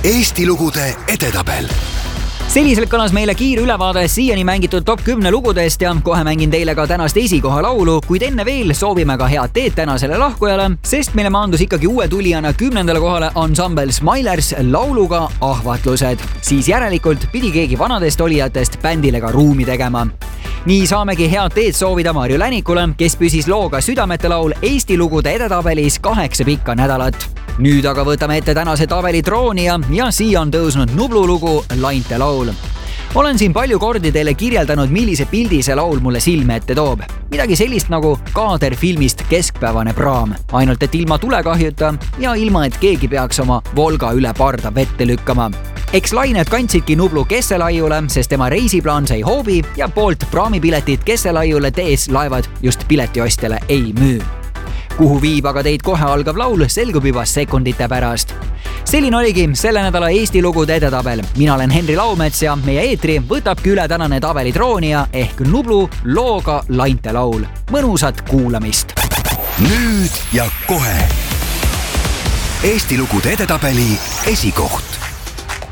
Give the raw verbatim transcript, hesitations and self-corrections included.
Eesti lugude edetabel. Selliselt kõlas meile kiire ülevaade siiani mängitud top kümne lugudest ja kohe mängin teile ka tänast esikoha laulu, kuid enne veel soovime ka head teed tänasele lahkujale, sest meile maandus ikkagi uue tulijana kümnendale kohale ansambel Smilers lauluga Ahvatlused. Siis järelikult pidi keegi vanadest olijatest bändile ka ruumi tegema. Nii saamegi head teed soovida Marju Länikule, kes püsis looga Südamete laul Eesti lugude edetabelis kaheksa pikka nädalat. Nüüd aga võtame ette tänase tabeli troonija ja siia on tõusnud Nublu lugu Lainte laul. Olen siin palju kordi teile kirjeldanud, millise pildi see laul mulle silme ette toob. Midagi sellist nagu kaader filmist Keskpäevane praam, ainult et ilma tulekahjuta ja ilma, et keegi peaks oma Volga üle parda vette lükkama. Eks lained kantsidki Nublu Kesselaiule, sest tema reisiplaan sai hoobi ja poolt praamipiletit Kesselaiule tees laevad just piletiostjale ei müü. Kuhu viib aga teid kohe algav laul, selgub juba sekundite pärast. Selline oligi selle nädala Eesti lugude edetabel. Mina olen Henri Laumets ja meie eetri võtabki üle tänane tabeli troonija ehk Nublu looga Lainte laul. Mõnusat kuulamist! Nüüd ja kohe Eesti lugude edetabeli esikoht.